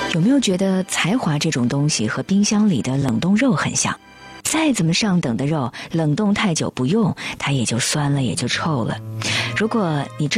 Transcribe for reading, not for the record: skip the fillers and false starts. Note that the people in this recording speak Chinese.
有没有觉得才华这种东西和冰箱里的冷冻肉很像？再怎么上等的肉，冷冻太久不用，它也就酸了，也就臭了。如果你